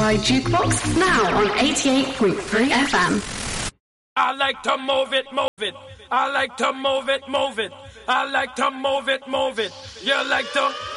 Riverside Jukebox, now on 88.3 FM. I like to move it, move it. I like to move it, move it. I like to move it, move it. You like to